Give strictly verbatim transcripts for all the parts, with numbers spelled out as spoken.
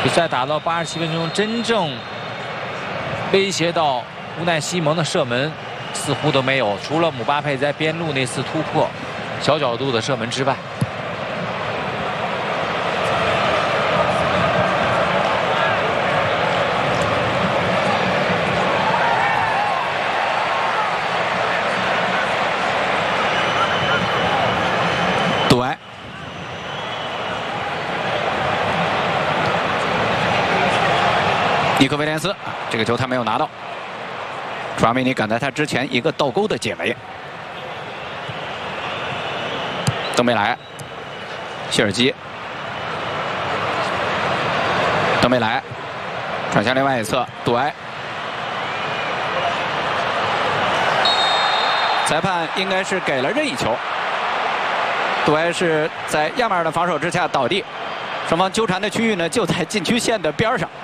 比赛打到八十七分钟，真正威胁到乌奈西蒙的射门似乎都没有，除了姆巴佩在边路那次突破小角度的射门之外。 杜埃，尼克威廉斯，这个球他没有拿到。楚阿梅尼赶在他之前一个倒钩的解围。登贝莱，谢尔基，登贝莱，传向另外一侧，杜埃。裁判应该是给了任意球。 杜埃是在亚马尔的防守之下倒地，双方纠缠的区域呢就在禁区线的边上。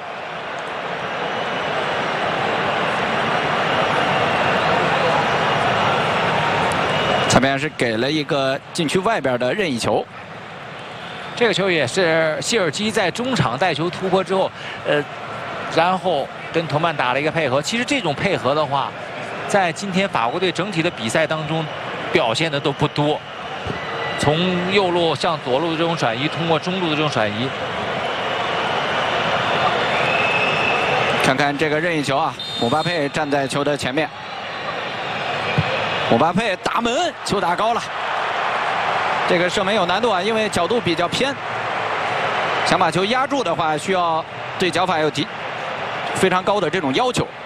裁判是给了一个禁区外边的任意球。 这个球也是谢尔基在中场带球突破之后，呃，然后跟同伴打了一个配合。其实这种配合的话，在今天法国队整体的比赛当中表现的都不多。 从右路向左路的这种转移，通过中路的这种转移， 看看这个任意球啊，姆巴佩站在球的前面，姆巴佩打门，球打高了。这个射门有难度啊，因为角度比较偏，想把球压住的话，需要对脚法有极非常高的这种要求。